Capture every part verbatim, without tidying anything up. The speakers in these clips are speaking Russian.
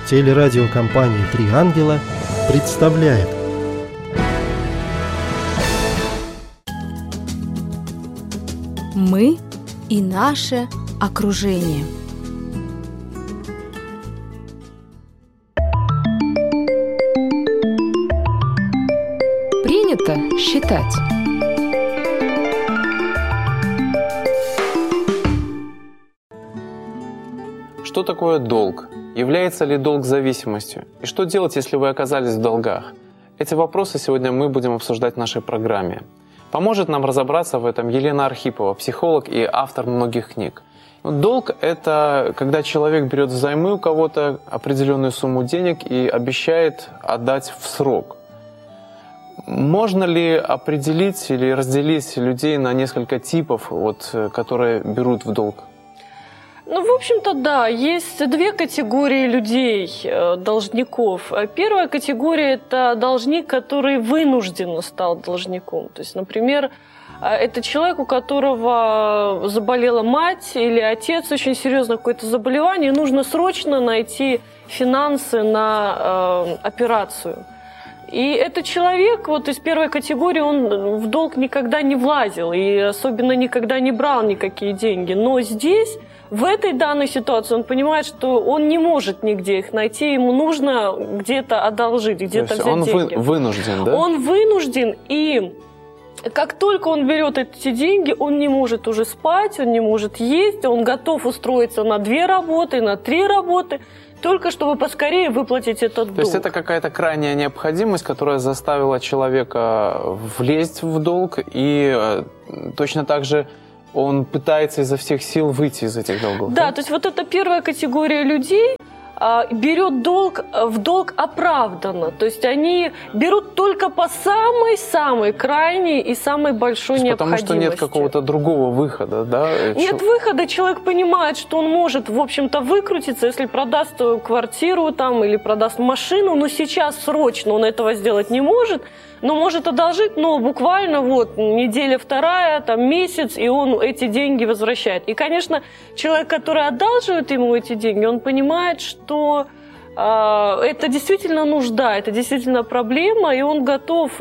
Телерадиокомпания «Три ангела» представляет. Мы и наше окружение. Принято считать. Что такое долг? Является ли долг зависимостью? И что делать, если вы оказались в долгах? Эти вопросы сегодня мы будем обсуждать в нашей программе. Поможет нам разобраться в этом Елена Архипова, психолог и автор многих книг. Долг – это когда человек берет взаймы у кого-то определенную сумму денег и обещает отдать в срок. Можно ли определить или разделить людей на несколько типов, вот, которые берут в долг? Ну, в общем-то, да, есть две категории людей, должников. Первая категория – это должник, который вынужденно стал должником. То есть, например, это человек, у которого заболела мать или отец, очень серьезное какое-то заболевание, и нужно срочно найти финансы на э, операцию. И этот человек вот из первой категории, он в долг никогда не влазил и особенно никогда не брал никакие деньги. Но здесь, в этой данной ситуации, он понимает, что он не может нигде их найти, ему нужно где-то одолжить, где-то взять он деньги. Он вынужден, да? Он вынужден, и как только он берет эти деньги, он не может уже спать, он не может есть, он готов устроиться на две работы, на три работы, только чтобы поскорее выплатить этот долг. То есть это какая-то крайняя необходимость, которая заставила человека влезть в долг, и точно так же он пытается изо всех сил выйти из этих долгов. Да, да? то есть вот эта первая категория людей а, берет долг в долг оправданно. То есть они берут только по самой-самой крайней и самой большой то есть необходимости. Потому что нет какого-то другого выхода, да? Нет Ч... выхода, человек понимает, что он может, в общем-то, выкрутиться, если продаст квартиру там, или продаст машину, но сейчас срочно он этого сделать не может. Но может одолжить, но буквально вот неделя вторая, там месяц, и он эти деньги возвращает. И, конечно, человек, который одалживает ему эти деньги, он понимает, что э, это действительно нужда, это действительно проблема, и он готов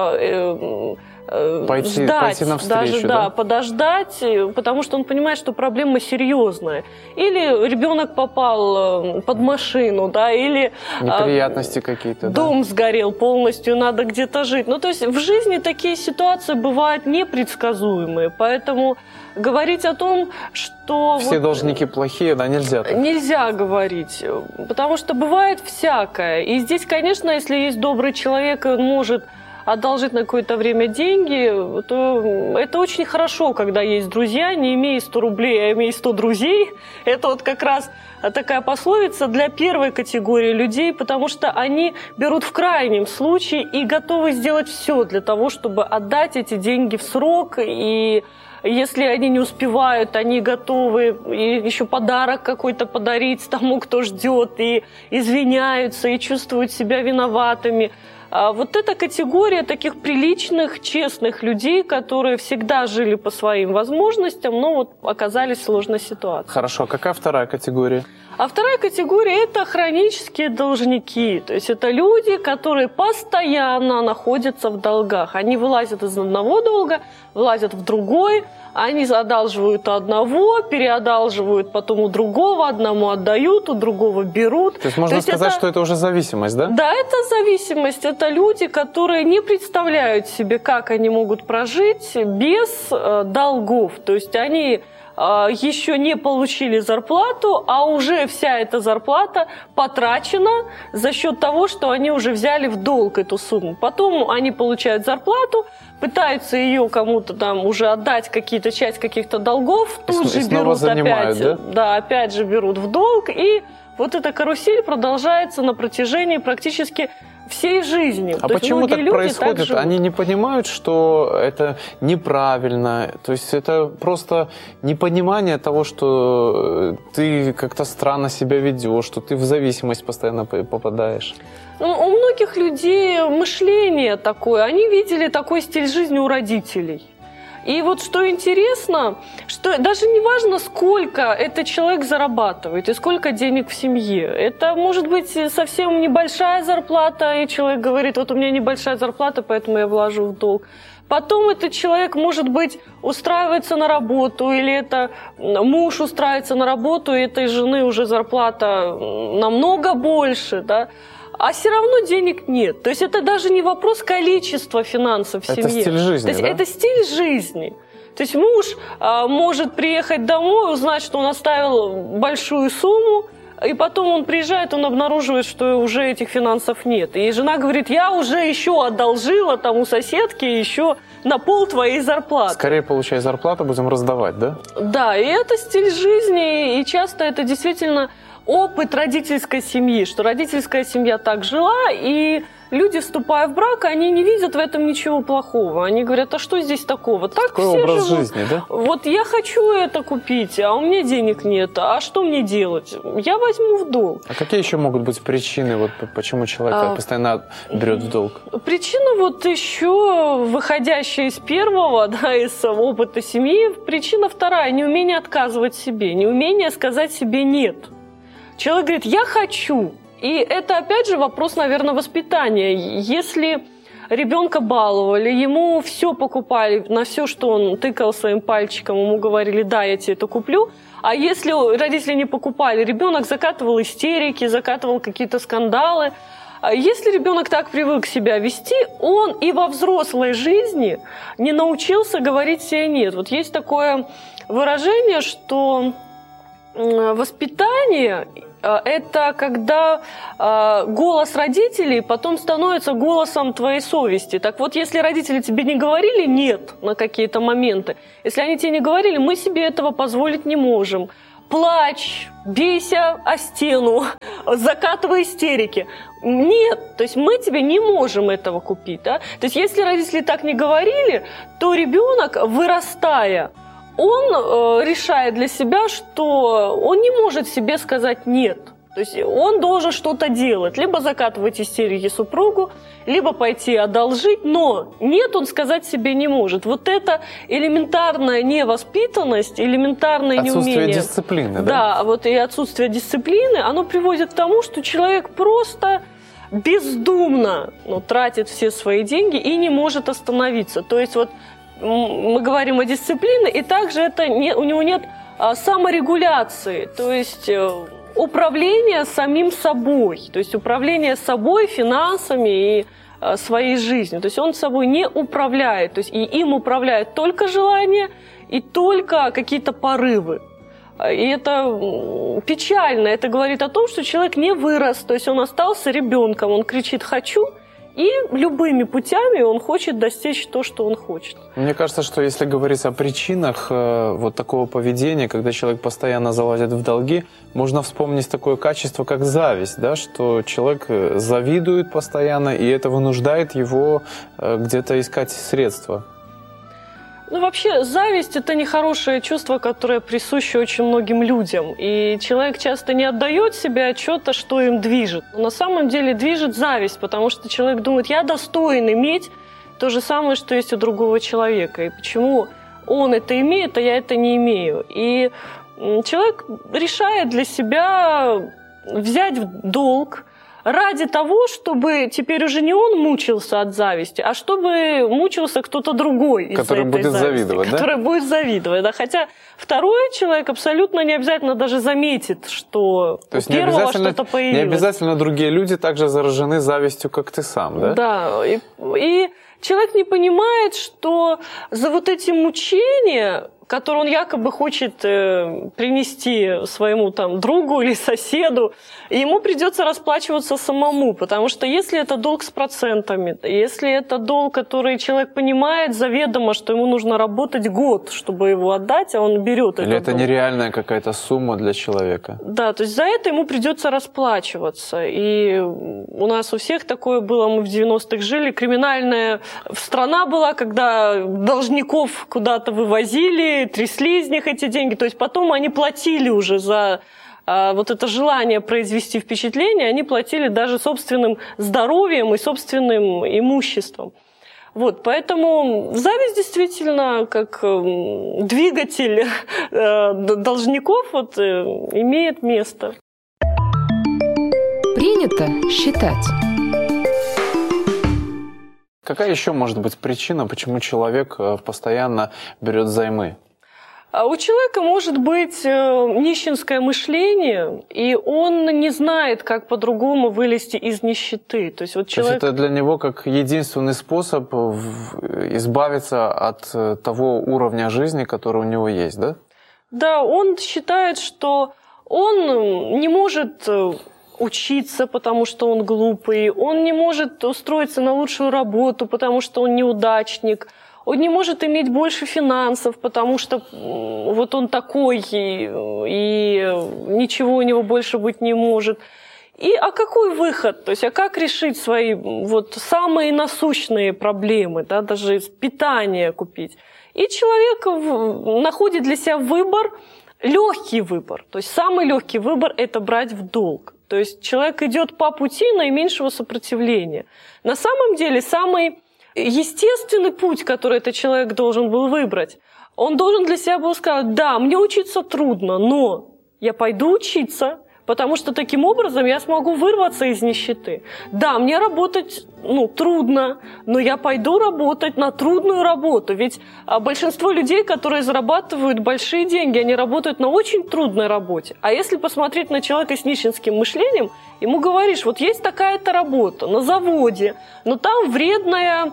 э, э, пойти, ждать, пойти навстречу, даже да? Да, подождать, потому что он понимает, что проблема серьезная. Или ребенок попал под машину, да, или неприятности э, какие-то, дом да? сгорел полностью, надо где-то жить. Ну, то есть в жизни такие ситуации бывают непредсказуемые, поэтому говорить о том, что... Все вот должники плохие, да, нельзя так. Нельзя говорить, потому что бывает всякое. И здесь, конечно, если есть добрый человек, он может одолжить на какое-то время деньги, то это очень хорошо, когда есть друзья, не имей сто рублей, а имей сто друзей. Это вот как раз такая пословица для первой категории людей, потому что они берут в крайнем случае и готовы сделать все для того, чтобы отдать эти деньги в срок. И если они не успевают, они готовы и еще подарок какой-то подарить тому, кто ждет, и извиняются, и чувствуют себя виноватыми. Вот эта категория таких приличных, честных людей, которые всегда жили по своим возможностям, но вот оказались в сложной ситуации. Хорошо, а какая вторая категория? А вторая категория – это хронические должники. То есть это люди, которые постоянно находятся в долгах. Они вылазят из одного долга, вылазят в другой, они одалживают у одного, переодалживают потом у другого, одному отдают, у другого берут. То есть можно То есть сказать, это... что это уже зависимость, да? Да, это зависимость. Это люди, которые не представляют себе, как они могут прожить без э, долгов. То есть они еще не получили зарплату, а уже вся эта зарплата потрачена за счет того, что они уже взяли в долг эту сумму. Потом они получают зарплату, пытаются ее кому-то там уже отдать, какие-то часть каких-то долгов, тут же берут опять, да? Да, опять же берут в долг, и вот эта карусель продолжается на протяжении практически всей жизни. А почему так происходит? Так Они не понимают, что это неправильно. То есть это просто непонимание того, что ты как-то странно себя ведешь, что ты в зависимость постоянно попадаешь. Ну, у многих людей мышление такое. Они видели такой стиль жизни у родителей. И вот что интересно, что даже не важно, сколько этот человек зарабатывает и сколько денег в семье. Это может быть совсем небольшая зарплата, и человек говорит, вот у меня небольшая зарплата, поэтому я вложу в долг. Потом этот человек, может быть, устраивается на работу, или это муж устраивается на работу, и этой жены уже зарплата намного больше, да? А все равно денег нет. То есть это даже не вопрос количества финансов в семье. Это стиль жизни, То есть да? это стиль жизни. То есть муж а, может приехать домой, узнать, что он оставил большую сумму, и потом он приезжает, он обнаруживает, что уже этих финансов нет. И жена говорит, я уже еще одолжила там у соседки еще на пол твоей зарплаты. Скорее, получая зарплату, будем раздавать, да? Да, и это стиль жизни, и часто это действительно опыт родительской семьи, что родительская семья так жила, и люди, вступая в брак, они не видят в этом ничего плохого. Они говорят, а что здесь такого? Так Такой все образ живут. жизни, да? Вот я хочу это купить, а у меня денег нет. А что мне делать? Я возьму в долг. А какие еще могут быть причины, вот почему человек А, постоянно берет в долг? Причина вот еще выходящая из первого, да, из опыта семьи, причина вторая – неумение отказывать себе, неумение сказать себе «нет». Человек говорит, я хочу. И это, опять же, вопрос, наверное, воспитания. Если ребенка баловали, ему все покупали, на все, что он тыкал своим пальчиком, ему говорили, да, я тебе это куплю. А если родители не покупали, ребенок закатывал истерики, закатывал какие-то скандалы. Если ребенок так привык себя вести, он и во взрослой жизни не научился говорить себе «нет». Вот есть такое выражение, что воспитание – это когда голос родителей потом становится голосом твоей совести. Так вот, если родители тебе не говорили «нет» на какие-то моменты, если они тебе не говорили, мы себе этого позволить не можем. Плачь, бейся о стену, закатывай истерики. Нет, то есть мы тебе не можем этого купить. Да? То есть если родители так не говорили, то ребенок, вырастая, он э, решает для себя, что он не может себе сказать «нет». То есть он должен что-то делать, либо закатывать истерики супругу, либо пойти одолжить, но «нет» он сказать себе не может. Вот это элементарная невоспитанность, элементарное отсутствие неумение. Отсутствие дисциплины, да? Да, вот и отсутствие дисциплины, оно приводит к тому, что человек просто бездумно ну, тратит все свои деньги и не может остановиться. То есть вот мы говорим о дисциплине, и также это не, у него нет а, саморегуляции, то есть управления самим собой, то есть управление собой, финансами и а, своей жизнью. То есть он собой не управляет, то есть и им управляет только желание и только какие-то порывы. И это печально, это говорит о том, что человек не вырос, то есть он остался ребенком, он кричит «хочу», и любыми путями он хочет достичь то, что он хочет. Мне кажется, что если говорить о причинах э, вот такого поведения, когда человек постоянно залазит в долги, можно вспомнить такое качество, как зависть, да, что человек завидует постоянно, и это вынуждает его э, где-то искать средства. Ну, вообще, зависть – это нехорошее чувство, которое присуще очень многим людям. И человек часто не отдает себе отчета, что им движет. Но на самом деле движет зависть, потому что человек думает, я достоин иметь то же самое, что есть у другого человека. И почему он это имеет, а я это не имею. И человек решает для себя взять в долг, ради того, чтобы теперь уже не он мучился от зависти, а чтобы мучился кто-то другой из-за который этой будет зависти, завидовать, да? Который будет завидовать, да. Хотя второй человек абсолютно не обязательно даже заметит, что То есть у первого не что-то появилось. Не обязательно другие люди также заражены завистью, как ты сам, да? Да, и, и человек не понимает, что за вот эти мучения, которые он якобы хочет э, принести своему там другу или соседу, ему придется расплачиваться самому, потому что если это долг с процентами, если это долг, который человек понимает заведомо, что ему нужно работать год, чтобы его отдать, а он берет этот Или это долг. нереальная какая-то сумма для человека. Да, то есть за это ему придется расплачиваться. И у нас у всех такое было, мы в девяностых жили, криминальная страна была, когда должников куда-то вывозили, трясли из них эти деньги, то есть потом они платили уже за а, вот это желание произвести впечатление, они платили даже собственным здоровьем и собственным имуществом. Вот, поэтому зависть действительно как двигатель должников вот, имеет место. Принято считать. Какая еще может быть причина, почему человек постоянно берет займы? У человека может быть нищенское мышление, и он не знает, как по-другому вылезти из нищеты. То есть, вот человек... То есть это для него как единственный способ избавиться от того уровня жизни, который у него есть, да? Да, он считает, что он не может учиться, потому что он глупый, он не может устроиться на лучшую работу, потому что он неудачник. Он не может иметь больше финансов, потому что вот он такой, и, и ничего у него больше быть не может. И а какой выход? То есть, а как решить свои вот самые насущные проблемы, да, даже питание купить? И человек находит для себя выбор, легкий выбор. То есть самый легкий выбор – это брать в долг. То есть человек идет по пути наименьшего сопротивления. На самом деле самый естественный путь, который этот человек должен был выбрать, он должен для себя был сказать: да, мне учиться трудно, но я пойду учиться, потому что таким образом я смогу вырваться из нищеты. Да, мне работать ну, трудно, но я пойду работать на трудную работу. Ведь большинство людей, которые зарабатывают большие деньги, они работают на очень трудной работе. А если посмотреть на человека с нищенским мышлением, ему говоришь: вот есть такая-то работа на заводе, но там вредная...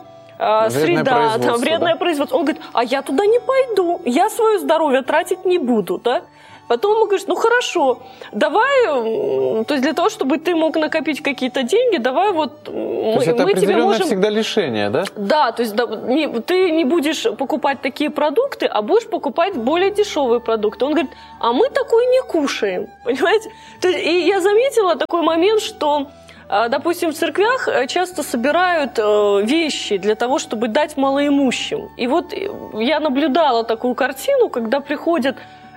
среда, там вредное да? производство. Он говорит: а я туда не пойду, я свое здоровье тратить не буду, да? Потом он говорит: ну хорошо, давай, то есть для того, чтобы ты мог накопить какие-то деньги, давай вот то мы, есть это мы тебе можем... всегда лишение, да? Да, то есть да, не, ты не будешь покупать такие продукты, а будешь покупать более дешевые продукты. Он говорит: а мы такое не кушаем, понимаете? То есть, и я заметила такой момент, что допустим, в церквях часто собирают вещи для того, чтобы дать малоимущим. И вот я наблюдала такую картину, когда приходят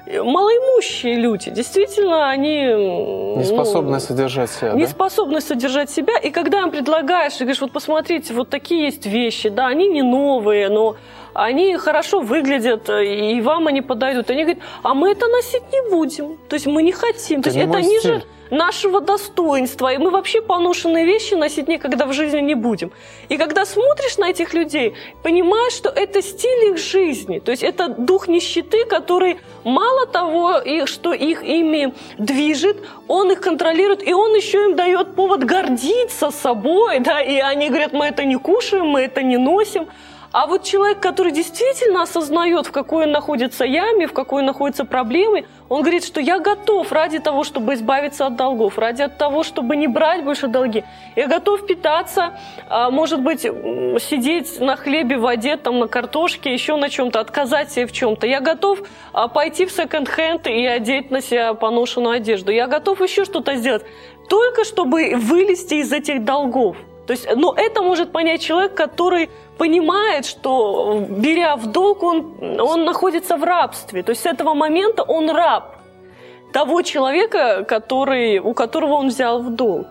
малоимущие люди. Действительно, они... Не способны ну, содержать себя, Не да? способны содержать себя. И когда им предлагаешь, и говоришь: вот посмотрите, вот такие есть вещи, да, они не новые, но они хорошо выглядят, и вам они подойдут. Они говорят: а мы это носить не будем. То есть мы не хотим. Это То есть не это ниже... стиль. Нашего достоинства, и мы вообще поношенные вещи носить никогда в жизни не будем. И когда смотришь на этих людей, понимаешь, что это стиль их жизни, то есть это дух нищеты, который мало того, что их ими движет, он их контролирует, и он еще им дает повод гордиться собой, да, и они говорят: мы это не кушаем, мы это не носим. А вот человек, который действительно осознает, в какой он находится яме, в какой он находится проблеме, он говорит, что я готов ради того, чтобы избавиться от долгов, ради того, чтобы не брать больше долги. Я готов питаться, может быть, сидеть на хлебе, воде, там, на картошке, еще на чем-то, отказать себе в чем-то. Я готов пойти в секонд-хенд и одеть на себя поношенную одежду. Я готов еще что-то сделать, только чтобы вылезти из этих долгов. То есть, но это может понять человек, который понимает, что, беря в долг, он, он находится в рабстве. То есть с этого момента он раб того человека, который, у которого он взял в долг.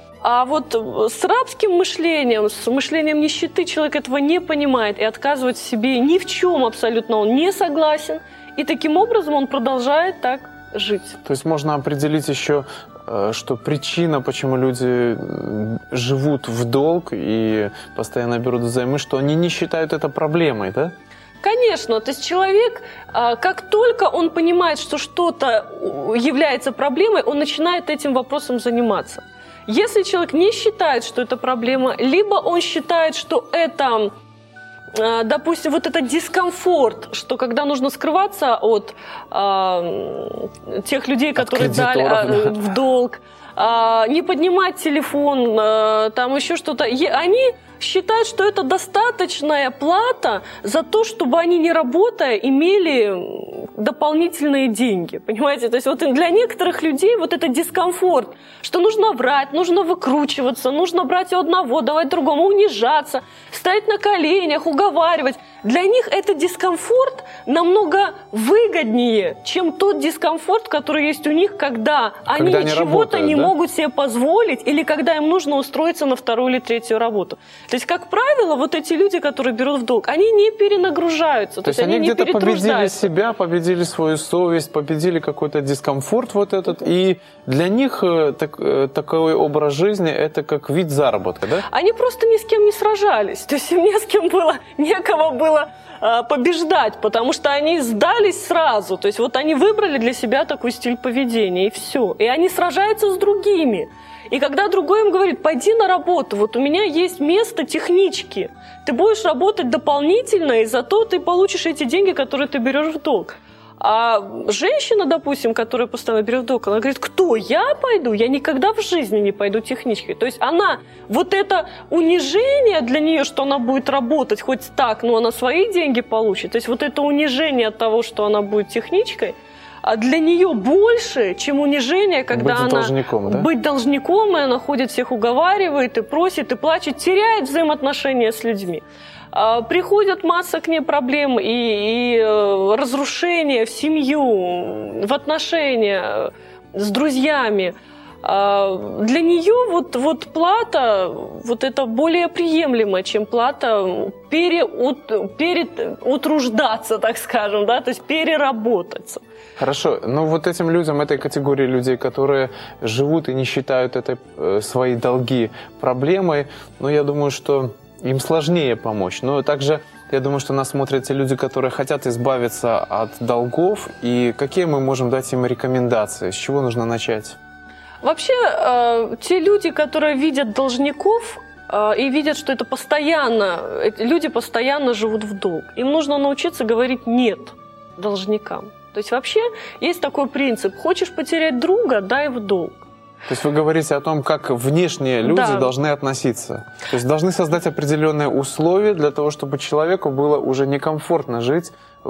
А вот с рабским мышлением, с мышлением нищеты человек этого не понимает и отказывает себе ни в чем абсолютно, он не согласен. И таким образом он продолжает так жить. То есть можно определить еще, что причина, почему люди живут в долг и постоянно берут взаймы, что они не считают это проблемой, да? Конечно, то есть человек, как только он понимает, что что-то является проблемой, он начинает этим вопросом заниматься. Если человек не считает, что это проблема, либо он считает, что это... Допустим, вот этот дискомфорт, что когда нужно скрываться от э, тех людей, которые дали э, в долг, э, не поднимать телефон, э, там еще что-то, они считают, что это достаточная плата за то, чтобы они, не работая, имели дополнительные деньги. Понимаете? То есть вот для некоторых людей вот этот дискомфорт, что нужно врать, нужно выкручиваться, нужно брать у одного, давать другому, унижаться, стоять на коленях, уговаривать. Для них этот дискомфорт намного выгоднее, чем тот дискомфорт, который есть у них, когда, когда они чего-то не да? могут себе позволить или когда им нужно устроиться на вторую или третью работу. То есть, как правило, вот эти люди, которые берут в долг, они не перенагружаются. То, то есть они, они где-то победили себя, победили свою совесть, победили какой-то дискомфорт вот этот, и для них так, такой образ жизни – это как вид заработка, да? Они просто ни с кем не сражались, то есть им не с кем было, некого было побеждать, потому что они сдались сразу. То есть вот они выбрали для себя такой стиль поведения, и все. И они сражаются с другими. И когда другой им говорит: пойди на работу, вот у меня есть место технички, ты будешь работать дополнительно, и зато ты получишь эти деньги, которые ты берешь в долг. А женщина, допустим, которая постоянно берет в долг, она говорит: кто? Я пойду? Я никогда в жизни не пойду техничкой. То есть она, вот это унижение для нее, что она будет работать хоть так, но она свои деньги получит. То есть вот это унижение от того, что она будет техничкой, для нее больше, чем унижение, когда быть она должником, да? быть должником, и она ходит, всех уговаривает, и просит, и плачет, теряет взаимоотношения с людьми. Приходит масса к ней проблем и, и разрушения в семью, в отношения с друзьями. Для нее вот, вот плата, вот это более приемлемо, чем плата переут, переутруждаться, так скажем, да, то есть переработаться. Хорошо, но вот этим людям, этой категории людей, которые живут и не считают это, э, свои долги проблемой, но я думаю, что им сложнее помочь. Но также я думаю, что нас смотрят те люди, которые хотят избавиться от долгов, и какие мы можем дать им рекомендации, с чего нужно начать? Вообще, э, те люди, которые видят должников э, и видят, что это постоянно, эти люди постоянно живут в долг, им нужно научиться говорить «нет» должникам. То есть вообще есть такой принцип: хочешь потерять друга – дай в долг. То есть вы говорите о том, как внешние люди да. должны относиться. То есть должны создать определенные условия для того, чтобы человеку было уже некомфортно жить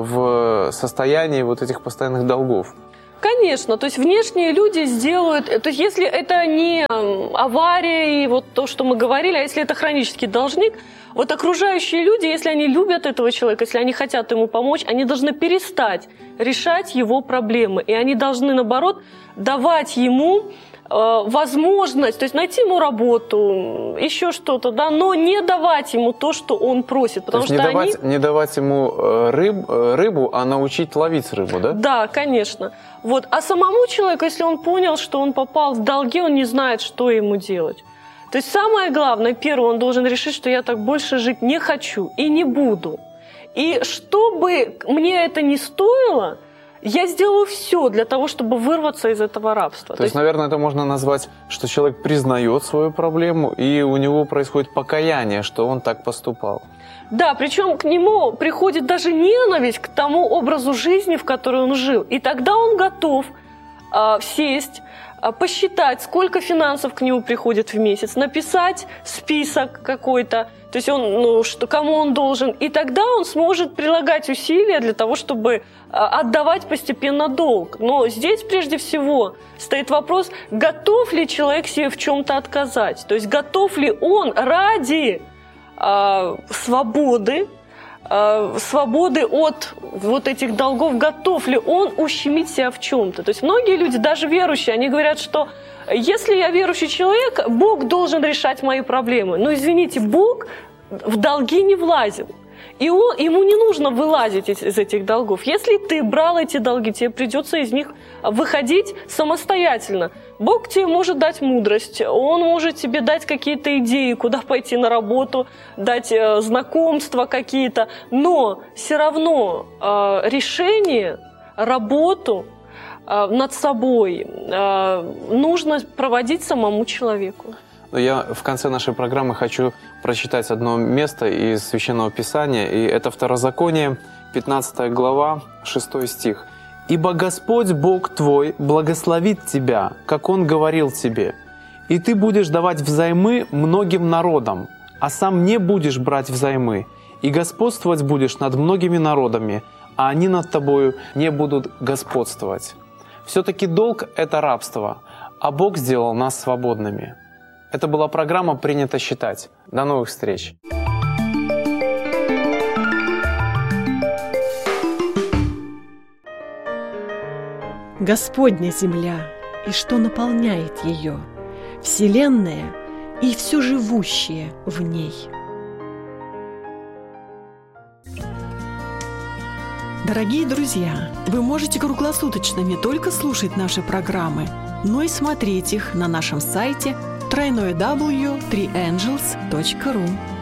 в состоянии вот этих постоянных долгов. Конечно, то есть внешние люди сделают, то есть если это не авария и вот то, что мы говорили, а если это хронический должник, вот окружающие люди, если они любят этого человека, если они хотят ему помочь, они должны перестать решать его проблемы, и они должны, наоборот, давать ему возможность, то есть найти ему работу, еще что-то, да, но не давать ему то, что он просит. Потому то есть что не, давать, они... не давать ему рыб, рыбу, а научить ловить рыбу, да? Да, конечно. Вот. А самому человеку, если он понял, что он попал в долги, он не знает, что ему делать. То есть самое главное, первое, он должен решить, что я так больше жить не хочу и не буду. И чтобы мне это не стоило, я сделаю все для того, чтобы вырваться из этого рабства. То, То есть, есть, наверное, это можно назвать, что человек признает свою проблему, и у него происходит покаяние, что он так поступал. Да, причем к нему приходит даже ненависть к тому образу жизни, в котором он жил. И тогда он готов э, сесть, э, посчитать, сколько финансов к нему приходит в месяц, написать список какой-то, то есть он, ну, что, кому он должен. И тогда он сможет прилагать усилия для того, чтобы отдавать постепенно долг. Но здесь прежде всего стоит вопрос, готов ли человек себе в чем-то отказать. То есть готов ли он ради э, свободы, э, свободы от вот этих долгов, готов ли он ущемить себя в чем-то. То есть многие люди, даже верующие, они говорят, что если я верующий человек, Бог должен решать мои проблемы. Но, извините, Бог в долги не влазил. И он, ему не нужно вылазить из, из этих долгов. Если ты брал эти долги, тебе придется из них выходить самостоятельно. Бог тебе может дать мудрость, Он может тебе дать какие-то идеи, куда пойти на работу, дать э, знакомства какие-то. Но все равно э, решение, работу э, над собой э, нужно проводить самому человеку. Я в конце нашей программы хочу прочитать одно место из Священного Писания, и это Второзаконие, пятнадцатая глава, шестой стих. «Ибо Господь Бог твой благословит тебя, как Он говорил тебе, и ты будешь давать взаймы многим народам, а сам не будешь брать взаймы, и господствовать будешь над многими народами, а они над тобою не будут господствовать». Все-таки долг – это рабство, а Бог сделал нас свободными. Это была программа «Принято считать». До новых встреч! Господня земля, и что наполняет ее, вселенная и все живущее в ней. Дорогие друзья, вы можете круглосуточно не только слушать наши программы, но и смотреть их на нашем сайте дабл ю дабл ю дабл ю точка три энджелс точка ру.